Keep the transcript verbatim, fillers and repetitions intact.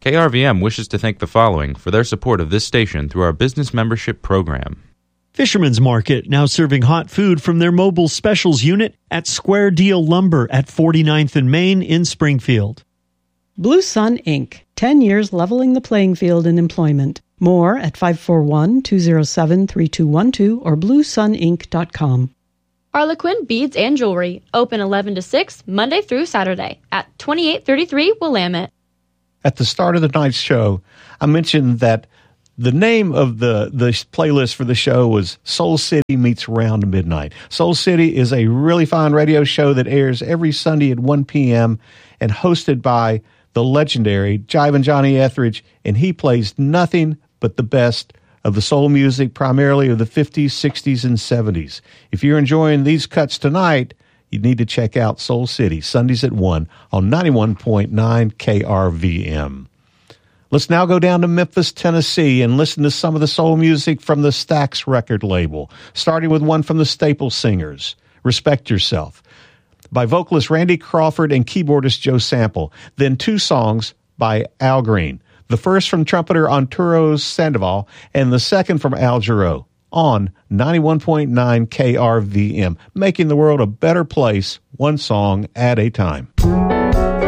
K R V M wishes to thank the following for their support of this station through our business membership program. Fisherman's Market, now serving hot food from their mobile specials unit at Square Deal Lumber at forty-ninth and Main in Springfield. Blue Sun Incorporated, ten years leveling the playing field in employment. More at five four one, two zero seven, three two one two or blue sun inc dot com. Harlequin Beads and Jewelry, open eleven to six, Monday through Saturday at twenty-eight thirty-three Willamette. At the start of the night's show, I mentioned that the name of the, the playlist for the show was Soul City Meets Round Midnight. Soul City is a really fine radio show that airs every Sunday at one p.m. and hosted by the legendary Jivin' Johnny Etheridge, and he plays nothing but the best of the soul music, primarily of the fifties, sixties, and seventies. If you're enjoying these cuts tonight, you need to check out Soul City, Sundays at one on ninety-one point nine K R V M. Let's now go down to Memphis, Tennessee, and listen to some of the soul music from the Stax record label, starting with one from the Staple Singers, Respect Yourself, by vocalist Randy Crawford and keyboardist Joe Sample, then two songs by Al Green, the first from trumpeter Arturo Sandoval, and the second from Al Jarreau, on ninety-one point nine K R V M, making the world a better place, one song at a time.